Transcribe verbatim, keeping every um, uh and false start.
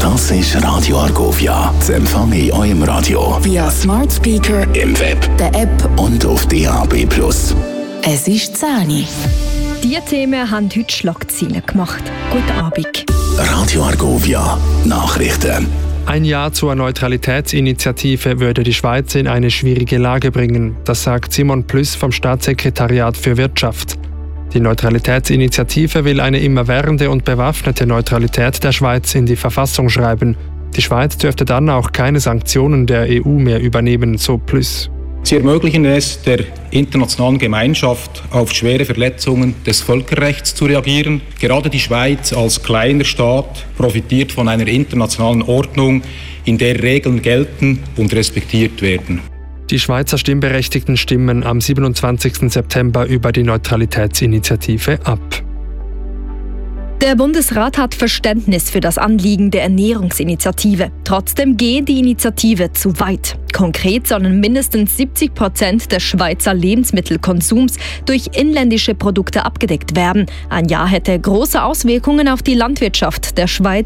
Das ist Radio Argovia. Das empfange ich eurem Radio via Smart Speaker, im Web, der App und auf D A B plus. Es ist zehn Uhr. Diese Themen haben heute Schlagzeilen gemacht. Guten Abend. Radio Argovia. Nachrichten. Ein Ja zur Neutralitätsinitiative würde die Schweiz in eine schwierige Lage bringen. Das sagt Simon Plüss vom Staatssekretariat für Wirtschaft. Die Neutralitätsinitiative will eine immerwährende und bewaffnete Neutralität der Schweiz in die Verfassung schreiben. Die Schweiz dürfte dann auch keine Sanktionen der E U mehr übernehmen, so Plüss. Sie ermöglichen es der internationalen Gemeinschaft, auf schwere Verletzungen des Völkerrechts zu reagieren. Gerade die Schweiz als kleiner Staat profitiert von einer internationalen Ordnung, in der Regeln gelten und respektiert werden. Die Schweizer Stimmberechtigten stimmen am siebenundzwanzigsten September über die Neutralitätsinitiative ab. Der Bundesrat hat Verständnis für das Anliegen der Ernährungsinitiative. Trotzdem gehe die Initiative zu weit. Konkret sollen mindestens siebzig Prozent des Schweizer Lebensmittelkonsums durch inländische Produkte abgedeckt werden. Ein Ja hätte große Auswirkungen auf die Landwirtschaft der Schweiz,